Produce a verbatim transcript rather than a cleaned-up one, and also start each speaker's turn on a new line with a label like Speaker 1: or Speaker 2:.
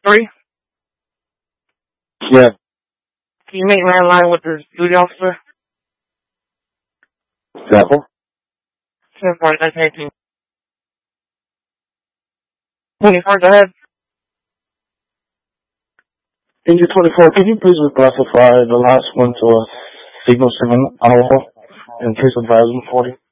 Speaker 1: three?
Speaker 2: Yeah.
Speaker 1: Can you make landline with the duty officer?
Speaker 2: Sample?
Speaker 1: ten forty, nineteen eighteen. twenty-four, go ahead.
Speaker 2: Engine twenty-four, can you please reclassify the last one to a signal seven hour in case of Verizon forty?